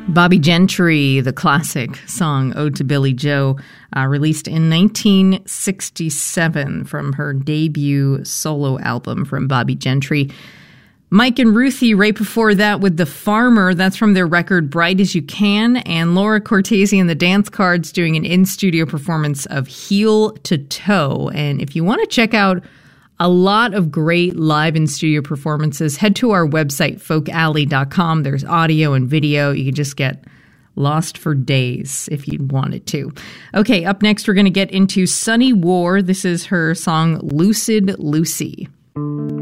Bobbie Gentry, the classic song Ode to Billie Joe, released in 1967 from her debut solo album from Bobbie Gentry. Mike and Ruthie right before that with The Farmer, that's from their record Bright As You Can, and Laura Cortese and the Dance Cards doing an in-studio performance of Heel to Toe. And if you want to check out a lot of great live in studio performances, head to our website, folkalley.com. There's audio and video. You can just get lost for days if you wanted to. Okay, up next, we're going to get into Sunny War. This is her song Lucid Lucy.